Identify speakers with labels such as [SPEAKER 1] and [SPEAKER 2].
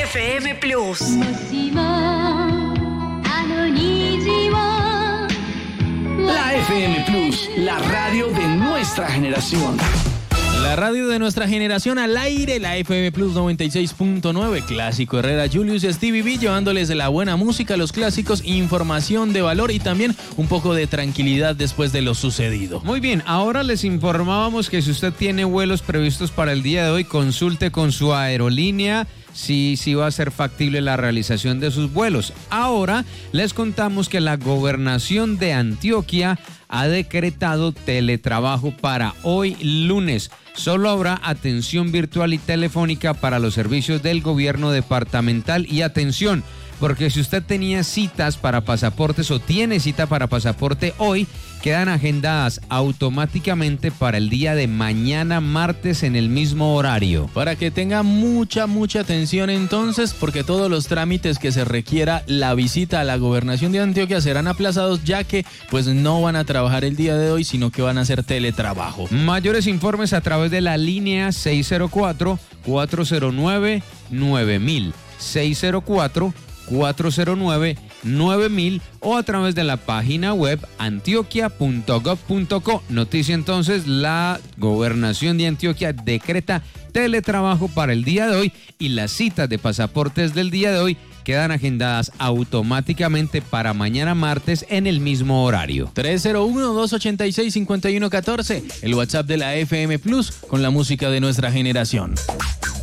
[SPEAKER 1] FM Plus.
[SPEAKER 2] La FM Plus, la radio de nuestra generación.
[SPEAKER 3] La radio de nuestra generación al aire, la FM Plus 96.9, Clásico Herrera, Julius y Stevie B, llevándoles la buena música, los clásicos, información de valor y también un poco de tranquilidad después de lo sucedido.
[SPEAKER 4] Muy bien, ahora les informábamos que si usted tiene vuelos previstos para el día de hoy, consulte con su aerolínea si va a ser factible la realización de sus vuelos. Ahora les contamos que la gobernación de Antioquia ha decretado teletrabajo para hoy lunes. Solo habrá atención virtual y telefónica para los servicios del gobierno departamental. Y atención, porque si usted tenía citas para pasaportes o tiene cita para pasaporte hoy, quedan agendadas automáticamente para el día de mañana martes en el mismo horario.
[SPEAKER 3] Para que tenga mucha atención entonces, porque todos los trámites que se requiera la visita a la gobernación de Antioquia serán aplazados, ya que pues no van a trabajar el día de hoy, sino que van a hacer teletrabajo.
[SPEAKER 4] Mayores informes a través de la línea 604-409-9000, 604-409-9000 o a través de la página web antioquia.gov.co. Noticia entonces, la gobernación de Antioquia decreta teletrabajo para el día de hoy y las citas de pasaportes del día de hoy quedan agendadas automáticamente para mañana martes en el mismo horario.
[SPEAKER 3] 301-286-5114, el WhatsApp de la FM Plus con la música de nuestra generación.